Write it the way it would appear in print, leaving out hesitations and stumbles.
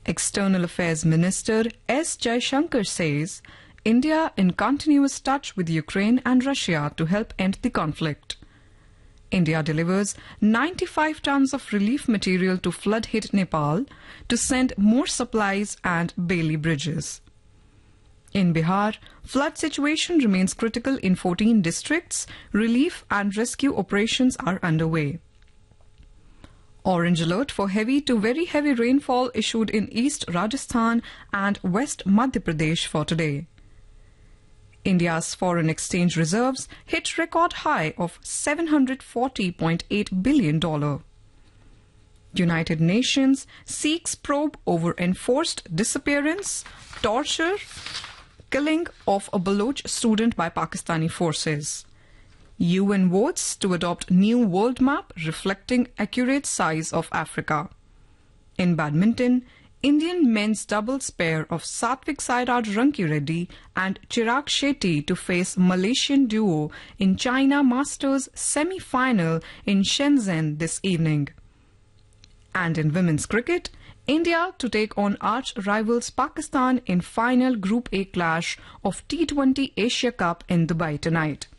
External Affairs Minister S. Jaishankar says India in continuous touch with Ukraine and Russia to help end the conflict. India delivers 95 tons of relief material to flood-hit Nepal to send more supplies and Bailey bridges. In Bihar, flood situation remains critical in 14 districts. Relief and rescue operations are underway. Orange alert for heavy to very heavy rainfall issued in East Rajasthan and West Madhya Pradesh for today. India's foreign exchange reserves hit record high of $740.8 billion. United Nations seeks probe over enforced disappearance, torture, killing of a Baloch student by Pakistani forces. UN votes to adopt new world map reflecting accurate size of Africa. In badminton, Indian men's doubles pair of Satvik Sairaj Rankireddy and Chirag Shetty to face Malaysian duo in China Masters semi-final in Shenzhen this evening. And in women's cricket, India to take on arch rivals Pakistan in final Group A clash of T20 Asia Cup in Dubai tonight.